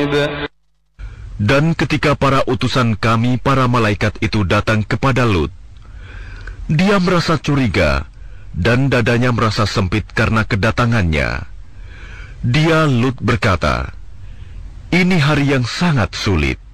غاضب. Dan ketika para utusan kami, para malaikat itu datang kepada Lut, dia merasa curiga dan dadanya merasa sempit karena kedatangannya. Dia, Lut, berkata, "Ini hari yang sangat sulit.